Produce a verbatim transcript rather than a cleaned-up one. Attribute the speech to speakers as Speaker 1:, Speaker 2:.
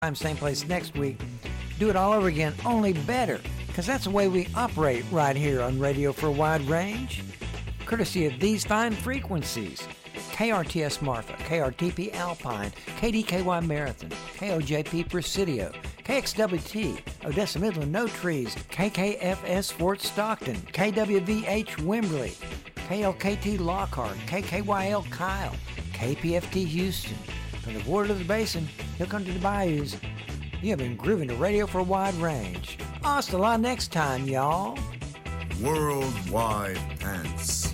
Speaker 1: time, same place next week. Do it all over again, only better, because that's the way we operate right here on Radio for a Wide Range, courtesy of these fine frequencies. K R T S Marfa, K R T P Alpine, K D K Y Marathon, K O J P Presidio, K X W T, Odessa Midland No Trees, K K F S Fort Stockton, K W V H Wimberley, K L K T Lockhart, K K Y L Kyle, K P F T Houston. From the water to the basin, he'll come to the bayous. You have been grooving to Radio for a Wide Range. Hasta la next time, y'all.
Speaker 2: Worldwide Pants.